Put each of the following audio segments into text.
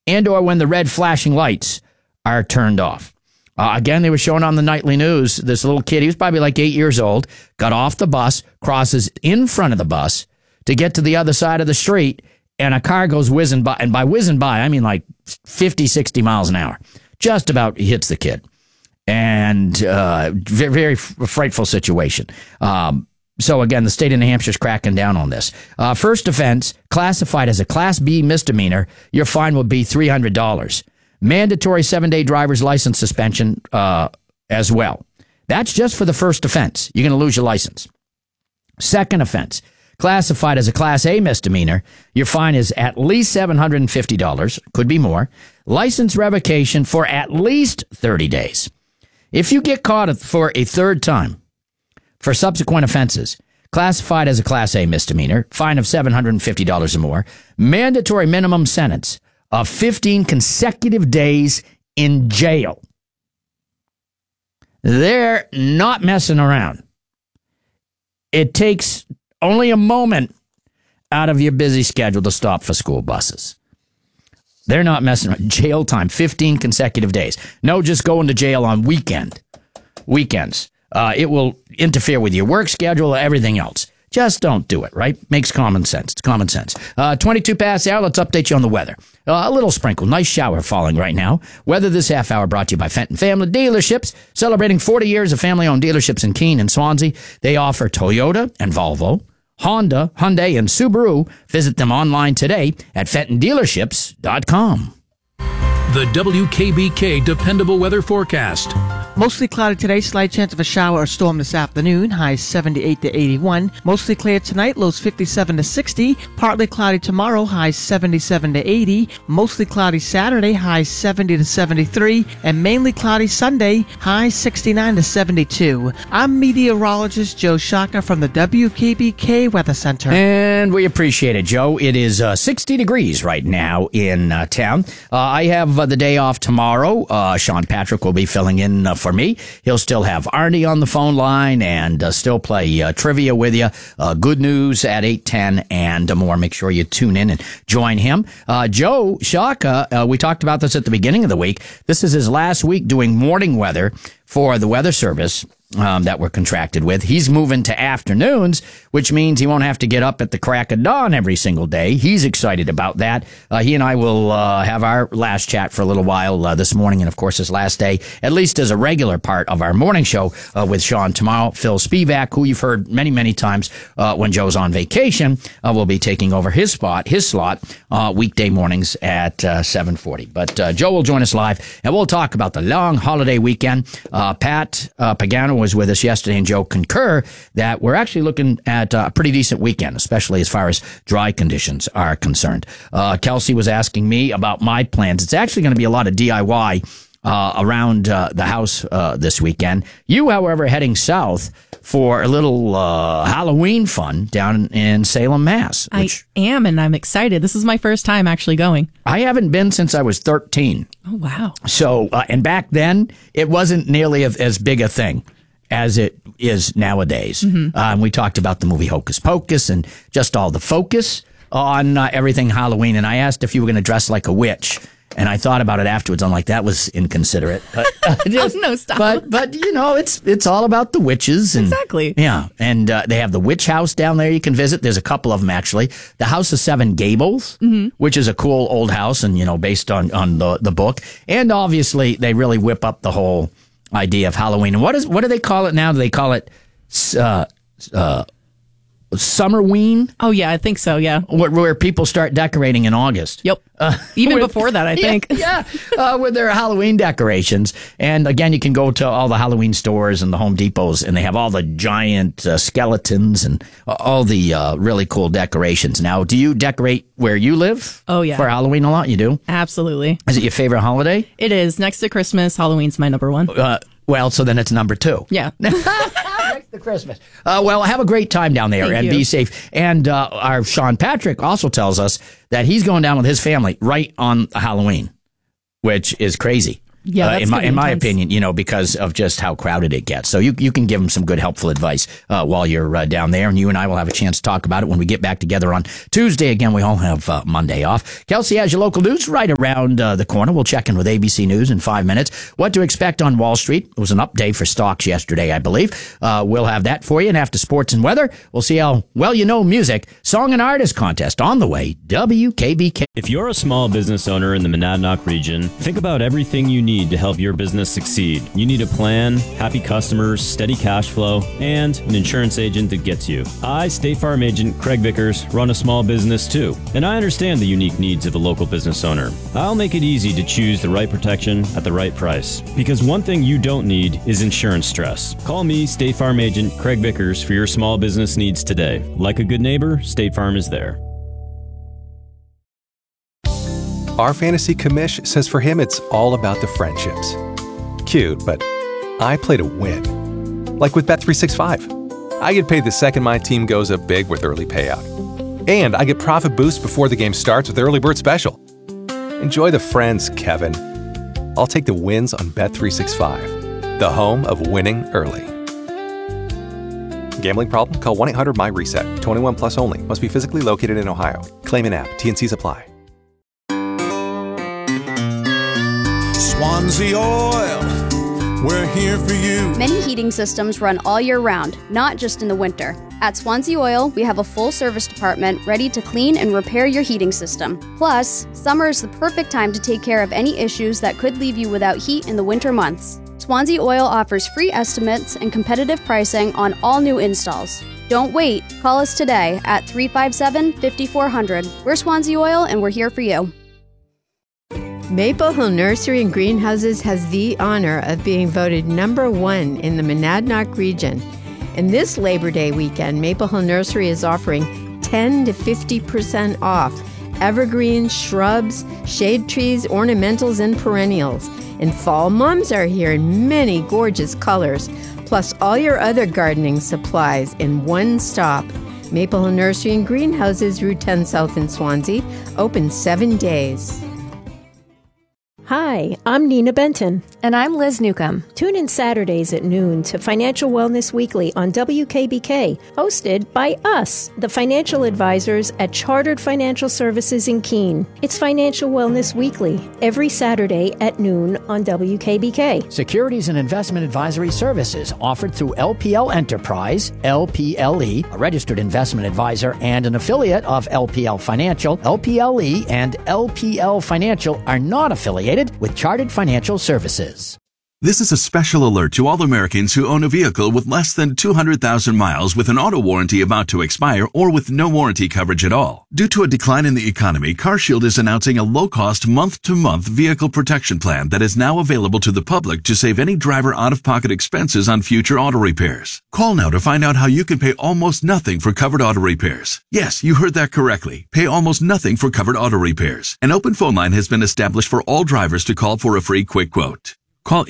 and or when the red flashing lights are turned off. Again, they were showing on the nightly news, this little kid, he was probably like 8 years old, got off the bus, crosses in front of the bus to get to the other side of the street, and a car goes whizzing by. And by whizzing by, I mean like 50, 60 miles an hour. Just about hits the kid. And very, very frightful situation. So again, the state of New Hampshire is cracking down on this. First offense, classified as a Class B misdemeanor, your fine will be $300. Mandatory 7-day driver's license suspension as well. That's just for the first offense. You're going to lose your license. Second offense, classified as a Class A misdemeanor, your fine is at least $750, could be more. License revocation for at least 30 days. If you get caught for a third time for subsequent offenses, classified as a Class A misdemeanor, fine of $750 or more, mandatory minimum sentence of 15 consecutive days in jail. They're not messing around. It takes only a moment out of your busy schedule to stop for school buses. They're not messing around. Jail time, 15 consecutive days. No, just going to jail on weekends. It will interfere with your work schedule or everything else. Just don't do it, right? Makes common sense. It's common sense. 22 past the hour. Let's update you on the weather. A little sprinkle. Nice shower falling right now. Weather this half hour brought to you by Fenton Family Dealerships. Celebrating 40 years of family-owned dealerships in Keene and Swansea. They offer Toyota and Volvo, Honda, Hyundai, and Subaru. Visit them online today at FentonDealerships.com. The WKBK Dependable Weather Forecast. Mostly cloudy today, slight chance of a shower or storm this afternoon, highs 78 to 81. Mostly clear tonight, lows 57 to 60. Partly cloudy tomorrow, highs 77 to 80. Mostly cloudy Saturday, highs 70 to 73. And mainly cloudy Sunday, highs 69 to 72. I'm meteorologist Joe Shaka from the WKBK Weather Center. And we appreciate it, Joe. It is 60 degrees right now in town. I have the day off tomorrow. Sean Patrick will be filling in for me. He'll still have Arnie on the phone line and still play trivia with you. Good news at 8:10 and more. Make sure you tune in and join him. Joe Shaka, we talked about this at the beginning of the week. This is his last week doing morning weather for the Weather Service that we're contracted with. He's moving to afternoons, which means he won't have to get up at the crack of dawn every single day. He's excited about that. He and I will have our last chat for a little while this morning, and of course his last day, at least as a regular part of our morning show with Sean tomorrow. Phil Spivak, who you've heard many, many times when Joe's on vacation, will be taking over his slot, weekday mornings at 7:40. But Joe will join us live, and we'll talk about the long holiday weekend. Pat Pagano was with us yesterday, and Joe concur that we're actually looking at a pretty decent weekend, especially as far as dry conditions are concerned. Kelsey was asking me about my plans. It's actually going to be a lot of DIY around the house this weekend. You, however, heading south for a little Halloween fun down in Salem, Mass. I am, and I'm excited. This is my first time actually going. I haven't been since I was 13. Oh, wow. So, and back then, it wasn't nearly as big a thing as it is nowadays. Mm-hmm. We talked about the movie Hocus Pocus and just all the focus on everything Halloween. And I asked if you were going to dress like a witch. And I thought about it afterwards. I'm like, that was inconsiderate. Oh, no, stop. But you know, it's all about the witches. And, exactly. Yeah. And they have the witch house down there you can visit. There's a couple of them, actually. The House of Seven Gables, which is a cool old house and, you know, based on the book. And obviously, they really whip up the whole idea of Halloween. And what do they call it now? Do they call it Summerween? Oh, yeah, I think so, yeah. Where people start decorating in August. Yep. Even before that, I think. Yeah, with their Halloween decorations. And again, you can go to all the Halloween stores and the Home Depots, and they have all the giant skeletons and all the really cool decorations. Now, do you decorate where you live? Oh, yeah. For Halloween a lot? You do? Absolutely. Is it your favorite holiday? It is. Next to Christmas, Halloween's my number one. Well, so then it's number 2. Yeah. Next to Christmas. Well, have a great time down there. Thank and you. Be safe. And our Sean Patrick also tells us that he's going down with his family right on Halloween, which is crazy. Yeah, that's in my opinion, because of just how crowded it gets. So you can give them some good, helpful advice while you're down there, and you and I will have a chance to talk about it when we get back together on Tuesday. Again, we all have Monday off. Kelsey has your local news right around the corner. We'll check in with ABC News in 5 minutes. What to expect on Wall Street. It was an up day for stocks yesterday, I believe. We'll have that for you. And after sports and weather, we'll see how well you know music. Song and Artist Contest on the way. WKBK. If you're a small business owner in the Monadnock region, think about everything you need to help your business succeed. You need a plan, happy customers, steady cash flow, and an insurance agent that gets you. I, State Farm Agent Craig Vickers, run a small business too, and I understand the unique needs of a local business owner. I'll make it easy to choose the right protection at the right price, because one thing you don't need is insurance stress. Call me, State Farm Agent Craig Vickers, for your small business needs today. Like a good neighbor, State Farm is there. Our fantasy commish says for him it's all about the friendships. Cute, but I play to win. Like with Bet365. I get paid the second my team goes up big with early payout. And I get profit boost before the game starts with Early Bird Special. Enjoy the friends, Kevin. I'll take the wins on Bet365, the home of winning early. Gambling problem? Call 1-800-MY-RESET. 21 plus only. Must be physically located in Ohio. Claim in app. T&Cs apply. Swansea Oil, we're here for you. Many heating systems run all year round, not just in the winter. At Swansea Oil, we have a full service department ready to clean and repair your heating system. Plus, summer is the perfect time to take care of any issues that could leave you without heat in the winter months. Swansea Oil offers free estimates and competitive pricing on all new installs. Don't wait. Call us today at 357-5400. We're Swansea Oil, and we're here for you. Maple Hill Nursery and Greenhouses has the honor of being voted #1 in the Monadnock region. And this Labor Day weekend, Maple Hill Nursery is offering 10 to 50% off evergreens, shrubs, shade trees, ornamentals, and perennials. And fall mums are here in many gorgeous colors, plus all your other gardening supplies in one stop. Maple Hill Nursery and Greenhouses, Route 10 South in Swansea, open 7 days. Hi, I'm Nina Benton. And I'm Liz Newcomb. Tune in Saturdays at noon to Financial Wellness Weekly on WKBK, hosted by us, the financial advisors at Chartered Financial Services in Keene. It's Financial Wellness Weekly, every Saturday at noon on WKBK. Securities and investment advisory services offered through LPL Enterprise, LPLE, a registered investment advisor and an affiliate of LPL Financial. LPLE and LPL Financial are not affiliated with Chartered Financial Services. This is a special alert to all Americans who own a vehicle with less than 200,000 miles with an auto warranty about to expire or with no warranty coverage at all. Due to a decline in the economy, CarShield is announcing a low-cost month-to-month vehicle protection plan that is now available to the public to save any driver out-of-pocket expenses on future auto repairs. Call now to find out how you can pay almost nothing for covered auto repairs. Yes, you heard that correctly. Pay almost nothing for covered auto repairs. An open phone line has been established for all drivers to call for a free quick quote. Call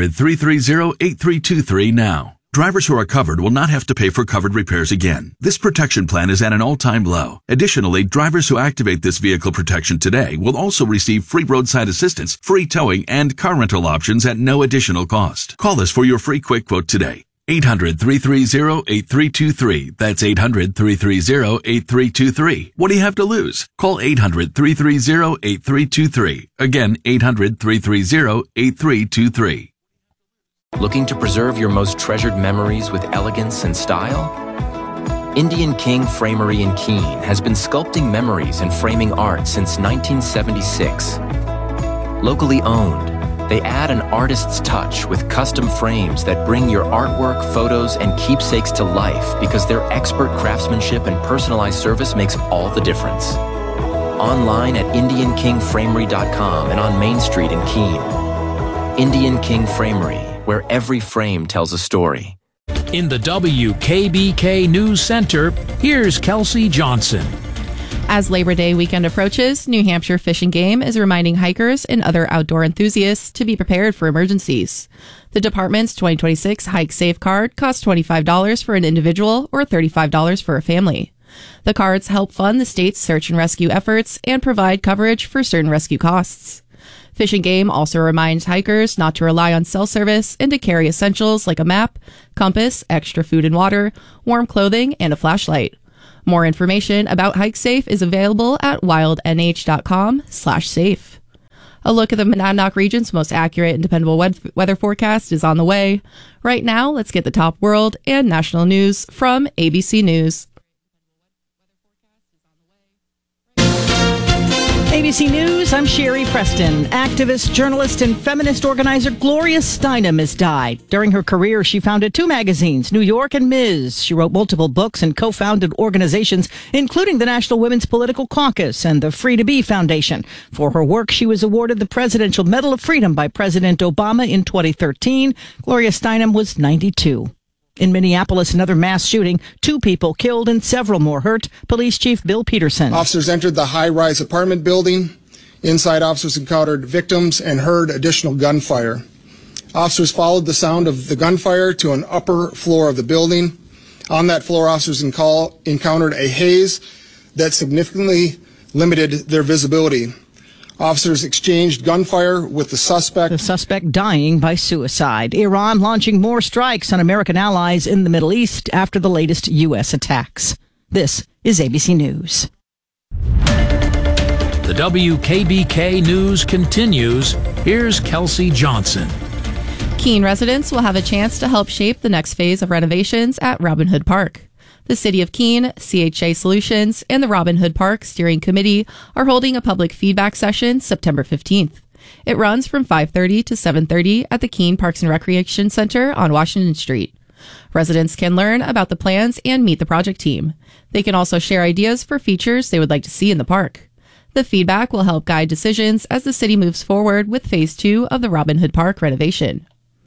800-330-8323 now. Drivers who are covered will not have to pay for covered repairs again. This protection plan is at an all-time low. Additionally, drivers who activate this vehicle protection today will also receive free roadside assistance, free towing, and car rental options at no additional cost. Call us for your free quick quote today. 800-330-8323. That's 800-330-8323. What do you have to lose? Call 800-330-8323. Again, 800-330-8323. Looking to preserve your most treasured memories with elegance and style? Indian King Framery in Keene has been sculpting memories and framing art since 1976. Locally owned, they add an artist's touch with custom frames that bring your artwork, photos, and keepsakes to life because their expert craftsmanship and personalized service makes all the difference. Online at IndianKingFramery.com and on Main Street in Keene. Indian King Framery, where every frame tells a story. In the WKBK News Center, here's Kelsey Johnson. As Labor Day weekend approaches, New Hampshire Fish and Game is reminding hikers and other outdoor enthusiasts to be prepared for emergencies. The department's 2026 Hike Safe card costs $25 for an individual or $35 for a family. The cards help fund the state's search and rescue efforts and provide coverage for certain rescue costs. Fish and Game also reminds hikers not to rely on cell service and to carry essentials like a map, compass, extra food and water, warm clothing, and a flashlight. More information about Hike Safe is available at wildnh.com/safe. A look at the Monadnock region's most accurate and dependable weather forecast is on the way. Right now, let's get the top world and national news from ABC News. ABC News, I'm Sherry Preston. Activist, journalist, and feminist organizer Gloria Steinem has died. During her career, she founded 2 magazines, New York and Ms. She wrote multiple books and co-founded organizations, including the National Women's Political Caucus and the Free to Be Foundation. For her work, she was awarded the Presidential Medal of Freedom by President Obama in 2013. Gloria Steinem was 92. In Minneapolis, another mass shooting, 2 people killed and several more hurt. Police Chief Bill Peterson. Officers entered the high-rise apartment building. Inside, officers encountered victims and heard additional gunfire. Officers followed the sound of the gunfire to an upper floor of the building. On that floor, officers encountered a haze that significantly limited their visibility. Officers exchanged gunfire with the suspect. The suspect dying by suicide. Iran launching more strikes on American allies in the Middle East after the latest U.S. attacks. This is ABC News. The WKBK News continues. Here's Kelsey Johnson. Keene residents will have a chance to help shape the next phase of renovations at Robin Hood Park. The City of Keene, CHA Solutions, and the Robin Hood Park Steering Committee are holding a public feedback session September 15th. It runs from 5:30 to 7:30 at the Keene Parks and Recreation Center on Washington Street. Residents can learn about the plans and meet the project team. They can also share ideas for features they would like to see in the park. The feedback will help guide decisions as the city moves forward with Phase 2 of the Robin Hood Park renovation.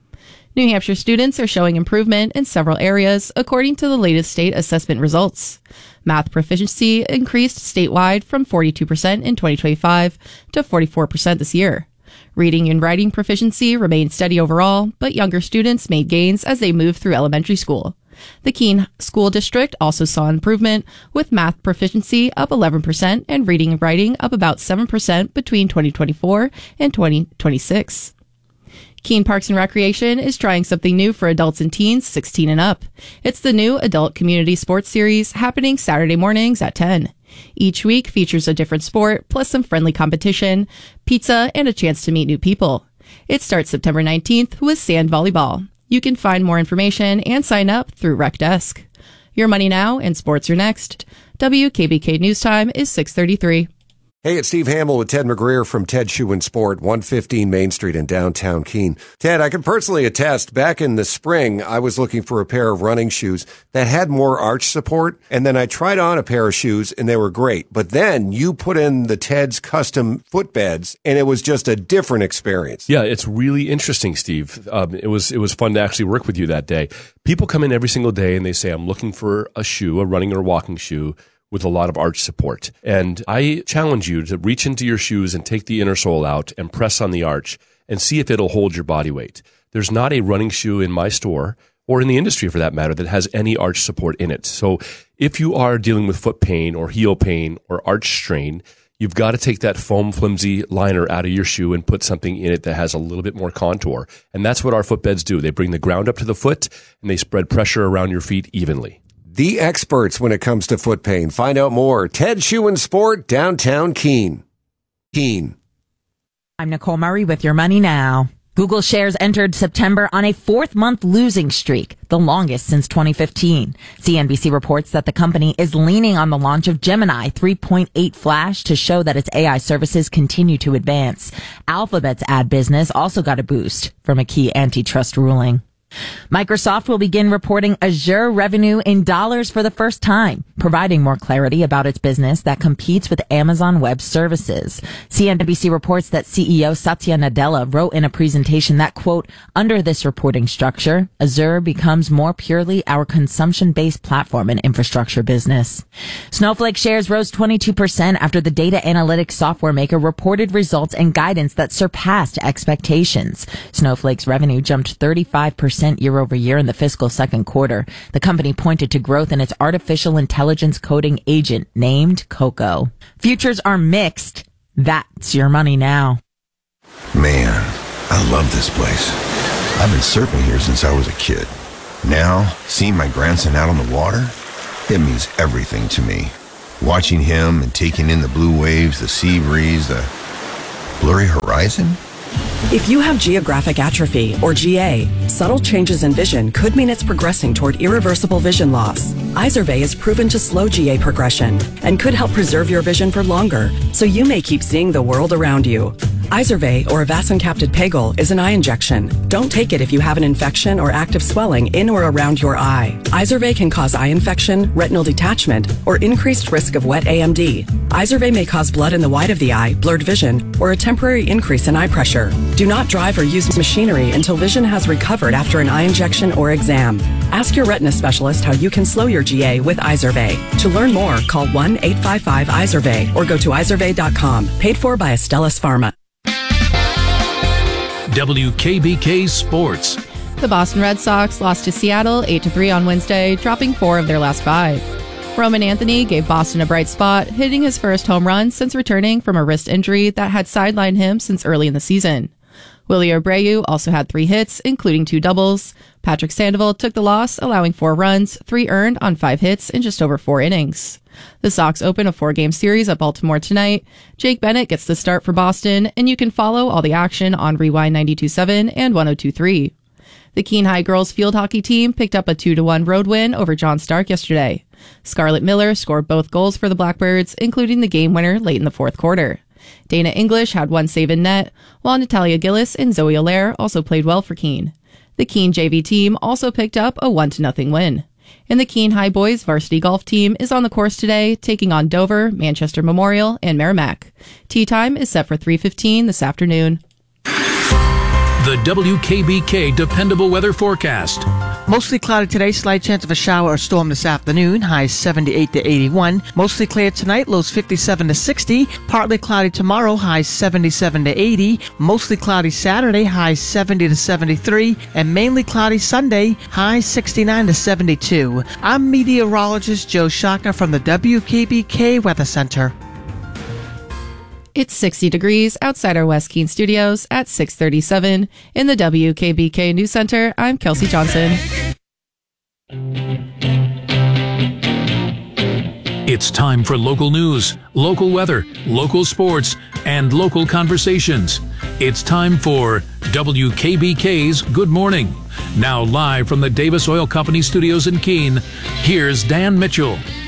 New Hampshire students are showing improvement in several areas, according to the latest state assessment results. Math proficiency increased statewide from 42% in 2025 to 44% this year. Reading and writing proficiency remained steady overall, but younger students made gains as they moved through elementary school. The Keene School District also saw improvement, with math proficiency up 11% and reading and writing up about 7% between 2024 and 2026. Keene Parks and Recreation is trying something new for adults and teens 16 and up. It's the new Adult Community Sports Series happening Saturday mornings at 10. Each week features a different sport, plus some friendly competition, pizza, and a chance to meet new people. It starts September 19th with sand volleyball. You can find more information and sign up through Rec Desk. Your Money Now and Sports are next. WKBK News Time is 6:33. Hey, it's Steve Hamill with Ted McGreer from Ted Shoe and Sport, 115 Main Street in downtown Keene. Ted, I can personally attest, back in the spring, I was looking for a pair of running shoes that had more arch support, and then I tried on a pair of shoes, and they were great. But then you put in the Ted's custom footbeds, and it was just a different experience. Yeah, it's really interesting, Steve. It was fun to actually work with you that day. People come in every single day, and they say, I'm looking for a shoe, a running or walking shoe, with a lot of arch support. And I challenge you to reach into your shoes and take the inner sole out and press on the arch and see if it'll hold your body weight. There's not a running shoe in my store, or in the industry for that matter, that has any arch support in it. So if you are dealing with foot pain or heel pain or arch strain, you've got to take that foam flimsy liner out of your shoe and put something in it that has a little bit more contour. And that's what our footbeds do. They bring the ground up to the foot and they spread pressure around your feet evenly. The experts when it comes to foot pain. Find out more. Ted Shoe and Sport, downtown Keene. I'm Nicole Murray with Your Money Now. Google shares entered September on a 4th-month losing streak, the longest since 2015. CNBC reports that the company is leaning on the launch of Gemini 3.8 Flash to show that its AI services continue to advance. Alphabet's ad business also got a boost from a key antitrust ruling. Microsoft will begin reporting Azure revenue in dollars for the first time, providing more clarity about its business that competes with Amazon Web Services. CNBC reports that CEO Satya Nadella wrote in a presentation that, quote, under this reporting structure, Azure becomes more purely our consumption-based platform and infrastructure business. Snowflake shares rose 22% after the data analytics software maker reported results and guidance that surpassed expectations. Snowflake's revenue jumped 35% year over year in the fiscal second quarter. The company pointed to growth in its artificial intelligence coding agent named Coco. Futures are mixed. That's Your Money Now. I love this place. I've been surfing here since I was a kid. Now, seeing my grandson out on the water, it means everything to me. Watching him and taking in the blue waves, the sea breeze, the blurry horizon. If you have geographic atrophy, or GA, subtle changes in vision could mean it's progressing toward irreversible vision loss. Izervay is proven to slow GA progression and could help preserve your vision for longer, so you may keep seeing the world around you. Izervay, or avacincaptad pegol, is an eye injection. Don't take it if you have an infection or active swelling in or around your eye. Izervay can cause eye infection, retinal detachment, or increased risk of wet AMD. Izervay may cause blood in the white of the eye, blurred vision, or a temporary increase in eye pressure. Do not drive or use machinery until vision has recovered after an eye injection or exam. Ask your retina specialist how you can slow your GA with Izervay. To learn more, call 1-855-IZERVAY or go to izervay.com. Paid for by Astellas Pharma. WKBK Sports. The Boston Red Sox lost to Seattle 8-3 on Wednesday, dropping 4 of their last 5. Roman Anthony gave Boston a bright spot, hitting his first home run since returning from a wrist injury that had sidelined him since early in the season. Willie Abreu also had 3 hits, including 2 doubles. Patrick Sandoval took the loss, allowing 4 runs, 3 earned on 5 hits in just over 4 innings. The Sox open a 4-game series at Baltimore tonight. Jake Bennett gets the start for Boston, and you can follow all the action on Rewind 92.7 and 102.3. The Keene High girls field hockey team picked up a 2-1 road win over John Stark yesterday. Scarlett Miller scored both goals for the Blackbirds, including the game winner late in the fourth quarter. Dana English had 1 save in net, while Natalia Gillis and Zoe Allaire also played well for Keene. The Keene JV team also picked up a 1-0 win. And the Keene High boys varsity golf team is on the course today, taking on Dover, Manchester Memorial, and Merrimack. Tee time is set for 3:15 this afternoon. The WKBK Dependable Weather Forecast. Mostly cloudy today, slight chance of a shower or storm this afternoon, highs 78 to 81. Mostly clear tonight, lows 57 to 60. Partly cloudy tomorrow, highs 77 to 80. Mostly cloudy Saturday, highs 70 to 73. And mainly cloudy Sunday, highs 69 to 72. I'm meteorologist Joe Schochner from the WKBK Weather Center. It's 60 degrees outside our West Keene studios at 6:37. In the WKBK News Center, I'm Kelsey Johnson. It's time for local news, local weather, local sports, and local conversations. It's time for WKBK's Good Morning. Now live from the Davis Oil Company studios in Keene, here's Dan Mitchell.